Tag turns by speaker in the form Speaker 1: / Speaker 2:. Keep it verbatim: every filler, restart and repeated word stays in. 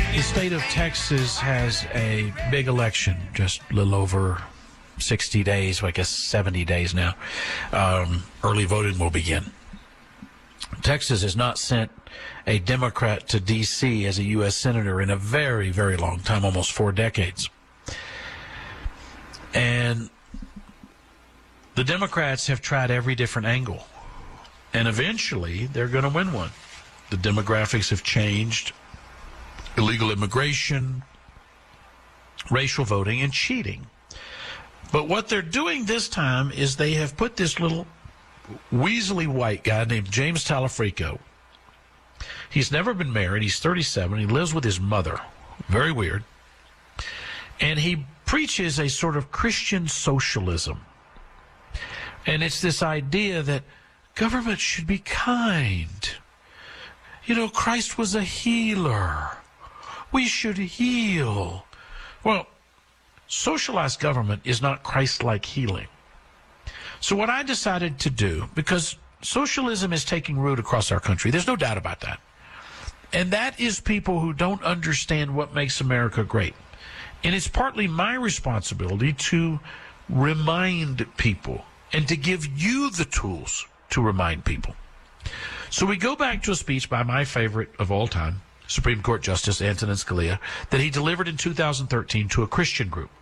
Speaker 1: The state of Texas has a big election, just a little over sixty days, well, I guess seventy days now. Um, early voting will begin. Texas has not sent a Democrat to D C as a U S senator in a very, very long time, almost four decades. And the Democrats have tried every different angle. And eventually, they're going to win one. The demographics have changed. Illegal immigration, racial voting, and cheating. But what they're doing this time is they have put this little weaselly white guy named James Talafrico. He's never been married. He's thirty-seven. He lives with his mother. Very weird. And he preaches a sort of Christian socialism. And it's this idea that government should be kind. You know, Christ was a healer. We should heal. Well, socialized government is not Christ-like healing. So what I decided to do, because socialism is taking root across our country, there's no doubt about that. And that is people who don't understand what makes America great. And it's partly my responsibility to remind people and to give you the tools to remind people. So we go back to a speech by my favorite of all time, Supreme Court Justice Antonin Scalia, that he delivered in two thousand thirteen to a Christian group.